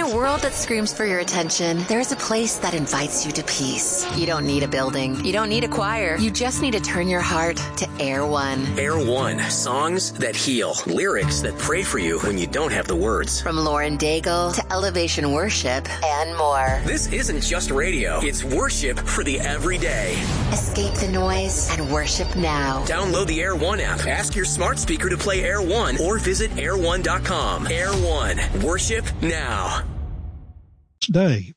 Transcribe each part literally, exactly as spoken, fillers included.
a world that screams for your attention, there's a place that invites you to peace. You don't need a building. You don't need a choir. You just need to turn your heart to Air One. Air One. Songs that heal. Lyrics that pray for you when you don't have the words. From Lauren Daigle to Elevation Worship and more. This isn't just radio. It's worship for the everyday. Escape the noise and worship now. Download the Air One app. Ask your smart speaker to play Air One or visit air one dot com. Air One. Worship now. Day.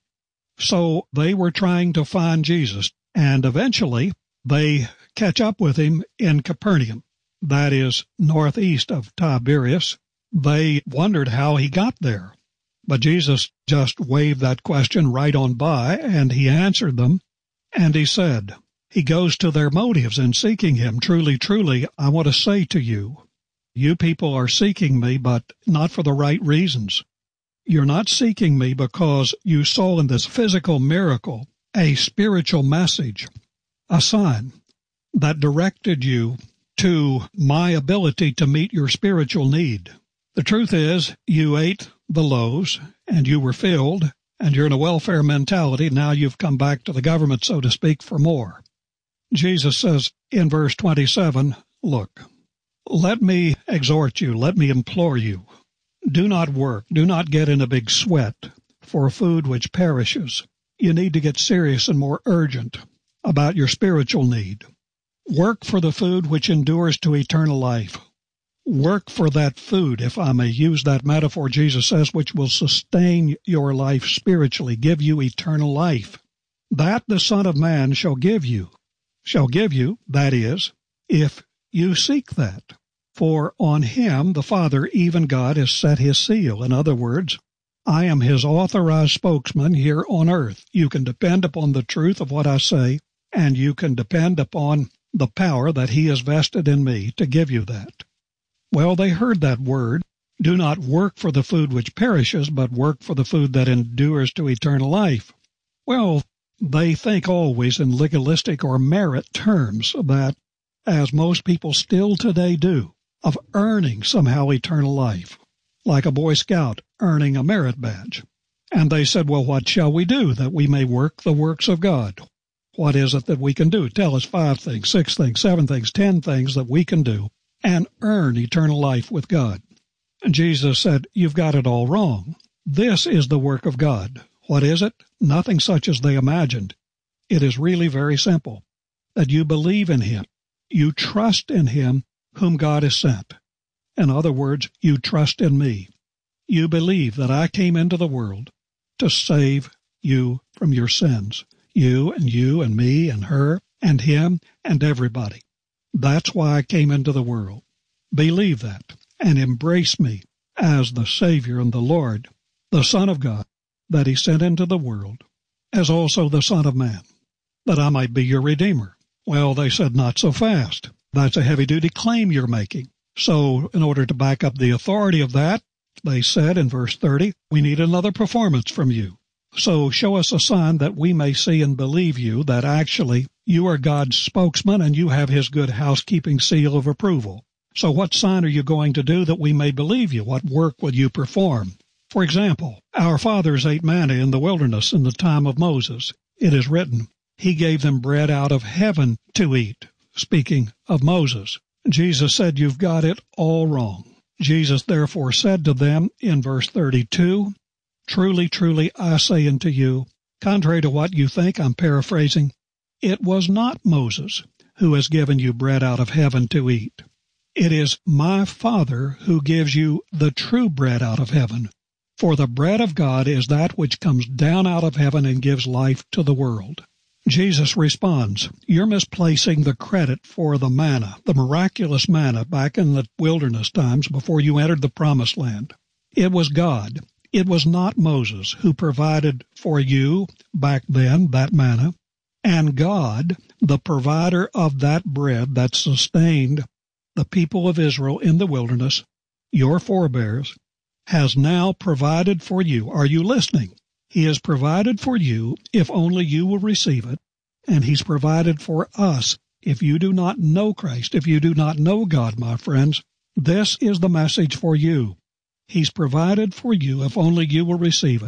So they were trying to find Jesus, and eventually they catch up with him in Capernaum. That is northeast of Tiberias. They wondered how he got there. But Jesus just waved that question right on by, and he answered them, and he said, he goes to their motives in seeking him. Truly, truly, I want to say to you, you people are seeking me, but not for the right reasons. You're not seeking me because you saw in this physical miracle a spiritual message, a sign that directed you to my ability to meet your spiritual need. The truth is, you ate the loaves, and you were filled, and you're in a welfare mentality. Now you've come back to the government, so to speak, for more. Jesus says in verse twenty-seven, look, let me exhort you, let me implore you. Do not work, do not get in a big sweat for food which perishes. You need to get serious and more urgent about your spiritual need. Work for the food which endures to eternal life. Work for that food, if I may use that metaphor, Jesus says, which will sustain your life spiritually, give you eternal life. That the Son of Man shall give you, shall give you, that is, if you seek that. For on him, the Father, even God, has set his seal. In other words, I am his authorized spokesman here on earth. You can depend upon the truth of what I say, and you can depend upon the power that he has vested in me to give you that. Well, they heard that word. Do not work for the food which perishes, but work for the food that endures to eternal life. Well, they think always in legalistic or merit terms, that, as most people still today do, of earning somehow eternal life, like a Boy Scout earning a merit badge. And they said, well, what shall we do that we may work the works of God? What is it that we can do? Tell us five things, six things, seven things, ten things that we can do and earn eternal life with God. And Jesus said, you've got it all wrong. This is the work of God. What is it? Nothing such as they imagined. It is really very simple, that you believe in him. You trust in him whom God has sent. In other words, you trust in me. You believe that I came into the world to save you from your sins. You and you and me and her and him and everybody. That's why I came into the world. Believe that and embrace me as the Savior and the Lord, the Son of God, that he sent into the world, as also the Son of Man, that I might be your Redeemer. Well, they said, not so fast. That's a heavy-duty claim you're making. So in order to back up the authority of that, they said in verse thirty, we need another performance from you. So show us a sign that we may see and believe you, that actually you are God's spokesman and you have his good housekeeping seal of approval. So what sign are you going to do that we may believe you? What work will you perform? For example, our fathers ate manna in the wilderness in the time of Moses. It is written, he gave them bread out of heaven to eat. Speaking of Moses, Jesus said, you've got it all wrong. Jesus therefore said to them in verse thirty-two, truly, truly, I say unto you, contrary to what you think, I'm paraphrasing, it was not Moses who has given you bread out of heaven to eat. It is my Father who gives you the true bread out of heaven. For the bread of God is that which comes down out of heaven and gives life to the world. Jesus responds, you're misplacing the credit for the manna, the miraculous manna back in the wilderness times before you entered the promised land. It was God. It was not Moses who provided for you back then that manna. And God, the provider of that bread that sustained the people of Israel in the wilderness, your forebears, has now provided for you. Are you listening? He has provided for you if only you will receive it, and he's provided for us if you do not know Christ, if you do not know God, my friends. This is the message for you. He's provided for you if only you will receive it.